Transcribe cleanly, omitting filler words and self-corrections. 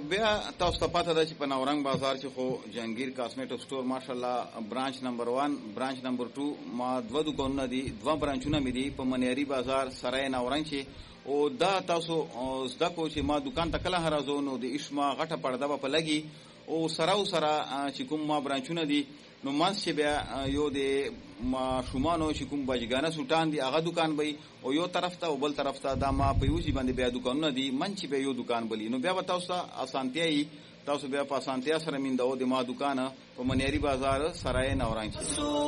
بیا تاسو ته پته ده چې په نورنګ بازار کې خو جهانگیر کاسمیټک سٹور ماشاءالله برانچ نمبر 1 برانچ نمبر 2 ما دوه دکانونه دي، دوه برانچونه مې دي په منیری بازار سرای نورنګ کې. او دا تاسو زده کو چې ما دکان ته کله هرازو نو د اشما غټه پرده په لګي او سره چې کوم ما برانچونه دي نو مانس چې بیا یو د ماشومانو چې کوم بچګانه سلطان دي هغه دکان وي او یو طرف ته او بل طرف ته دا ما په یوځي باندې بیا دکانونه دي من چې بیا یو دکان بلی نو بیا تاسو اسانتیاي تاسو بیا په اسانتیا سره میندو د ما دکان په منیری بازار سرای نورنګ کې.